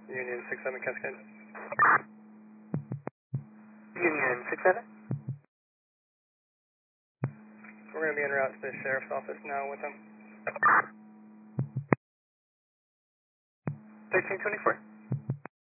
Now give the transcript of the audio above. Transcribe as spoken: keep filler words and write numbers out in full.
Union six seven Cascade. Union six seven. We're going to be en route to the sheriff's office now with them. thirteen twenty-four.